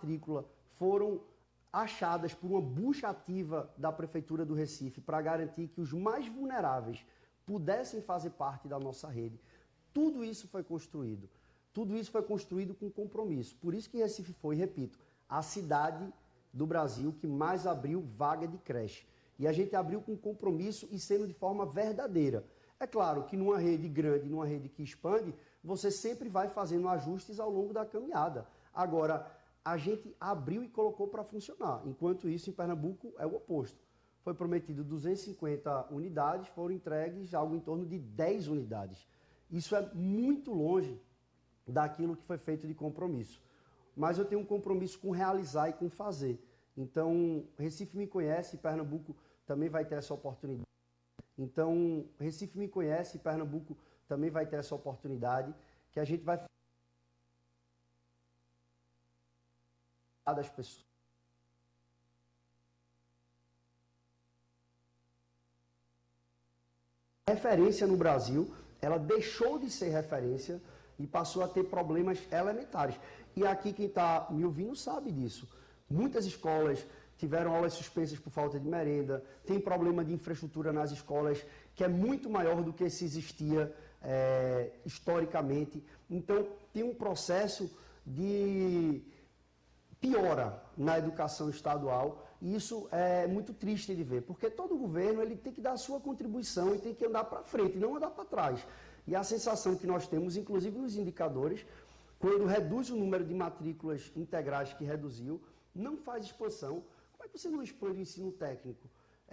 matrícula foram achadas por uma busca ativa da Prefeitura do Recife para garantir que os mais vulneráveis pudessem fazer parte da nossa rede. Tudo isso foi construído. Tudo isso foi construído com compromisso. Por isso que Recife foi, repito, a cidade do Brasil que mais abriu vaga de creche. E a gente abriu com compromisso e sendo de forma verdadeira. É claro que numa rede grande, numa rede que expande, você sempre vai fazendo ajustes ao longo da caminhada. Agora, a gente abriu e colocou para funcionar. Enquanto isso, em Pernambuco, é o oposto. Foi prometido 250 unidades, foram entregues algo em torno de 10 unidades. Isso é muito longe daquilo que foi feito de compromisso. Mas eu tenho um compromisso com realizar e com fazer. Então, Recife me conhece, Pernambuco também vai ter essa oportunidade. Então, Recife me conhece, Pernambuco também vai ter essa oportunidade, que a gente vai falar das pessoas. Referência no Brasil, ela deixou de ser referência e passou a ter problemas elementares. E aqui quem está me ouvindo sabe disso. Muitas escolas tiveram aulas suspensas por falta de merenda, tem problema de infraestrutura nas escolas que é muito maior do que se existia historicamente. Então, tem um processo de piora na educação estadual e isso é muito triste de ver, porque todo governo ele tem que dar a sua contribuição e tem que andar para frente, não andar para trás. E a sensação que nós temos, inclusive nos indicadores, quando reduz o número de matrículas integrais que reduziu, não faz expansão. Como é que você não expande o ensino técnico?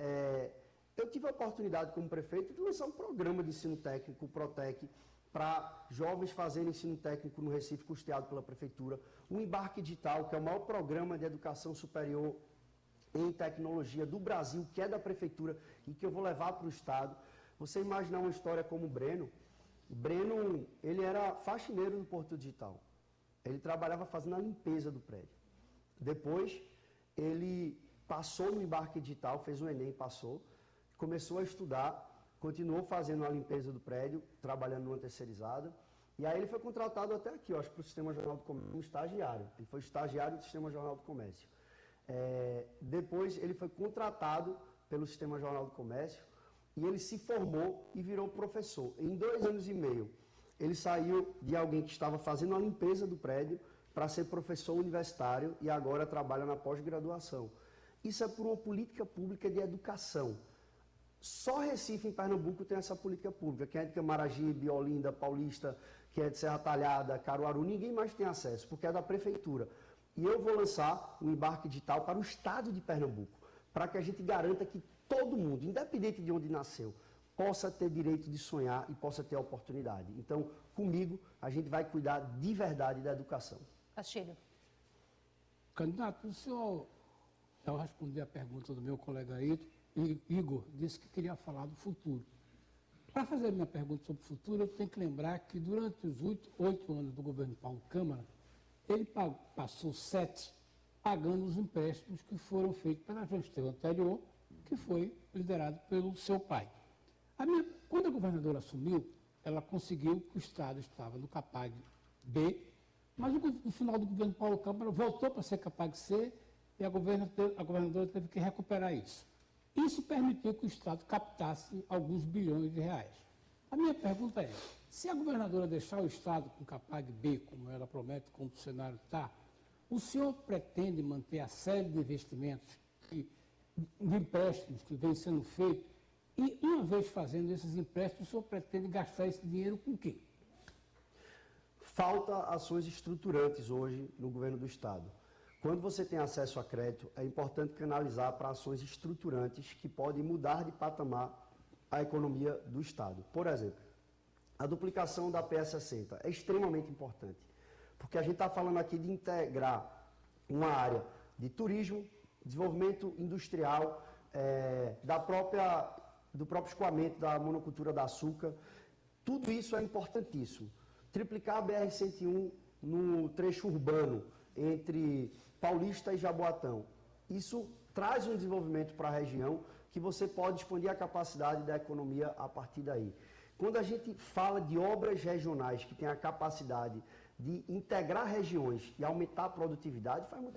Eu tive a oportunidade, como prefeito, de lançar um programa de ensino técnico, o Protec, para jovens fazerem ensino técnico no Recife, custeado pela Prefeitura. O Embarque Digital, que é o maior programa de educação superior em tecnologia do Brasil, que é da Prefeitura e que eu vou levar para o Estado. Você imaginar uma história como o Breno, ele era faxineiro do Porto Digital. Ele trabalhava fazendo a limpeza do prédio. Depois, ele passou no Embarque Digital, fez o Enem, passou, começou a estudar, continuou fazendo a limpeza do prédio, trabalhando numa terceirizada, e aí ele foi contratado até aqui, eu acho, para o Sistema Jornal do Comércio, um estagiário. Ele foi estagiário do Sistema Jornal do Comércio. Depois, ele foi contratado pelo Sistema Jornal do Comércio, e ele se formou e virou professor. Em 2 anos e meio, ele saiu de alguém que estava fazendo a limpeza do prédio para ser professor universitário e agora trabalha na pós-graduação. Isso é por uma política pública de educação. Só Recife, em Pernambuco, tem essa política pública. Quem é de Camaragibe, Olinda, Paulista, quem é de Serra Talhada, Caruaru, ninguém mais tem acesso, porque é da Prefeitura. E eu vou lançar um embarque digital para o estado de Pernambuco, para que a gente garanta que todo mundo, independente de onde nasceu, possa ter direito de sonhar e possa ter a oportunidade. Então, comigo, a gente vai cuidar de verdade da educação. Castilho. Candidato, o senhor, ao responder a pergunta do meu colega Igor, disse que queria falar do futuro. Para fazer a minha pergunta sobre o futuro, eu tenho que lembrar que durante os 8 anos do governo Paulo Câmara, ele passou 7 pagando os empréstimos que foram feitos pela gestão anterior, que foi liderado pelo seu pai. Quando a governadora assumiu, ela conseguiu que o Estado estava no Capag B, mas no final do governo Paulo Câmara voltou para ser Capag C e a governadora teve que recuperar isso. Isso permitiu que o Estado captasse alguns bilhões de reais. A minha pergunta é, se a governadora deixar o Estado com Capag B, como ela promete, como o cenário está, o senhor pretende manter a série de investimentos, de empréstimos que vem sendo feitos, e uma vez fazendo esses empréstimos, o senhor pretende gastar esse dinheiro com o quê? Falta ações estruturantes hoje no governo do Estado. Quando você tem acesso a crédito, é importante canalizar para ações estruturantes que podem mudar de patamar a economia do Estado. Por exemplo, a duplicação da PS60 é extremamente importante, porque a gente está falando aqui de integrar uma área de turismo, desenvolvimento industrial, do próprio escoamento da monocultura da açúcar. Tudo isso é importantíssimo. Triplicar a BR-101 no trecho urbano entre Paulista e Jaboatão. Isso traz um desenvolvimento para a região que você pode expandir a capacidade da economia a partir daí. Quando a gente fala de obras regionais que têm a capacidade de integrar regiões e aumentar a produtividade, faz muita